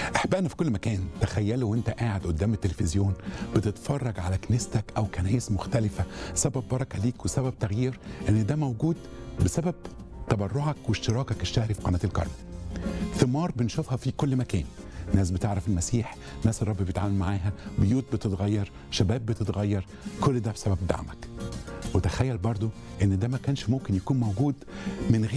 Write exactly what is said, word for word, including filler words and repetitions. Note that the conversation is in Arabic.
احبائنا في كل مكان، تخيلوا وانت قاعد قدام التلفزيون بتتفرج على كنيستك او كنايس مختلفه، سبب بركه ليك وسبب تغيير ان ده موجود بسبب تبرعك واشتراكك الشهري في قناه الكرم. ثمار بنشوفها في كل مكان، ناس بتعرف المسيح، ناس الرب بيتعامل معاها، بيوت بتتغير، شباب بتتغير، كل ده بسبب دعمك. وتخيل برضو ان ده ما كانش ممكن يكون موجود من غير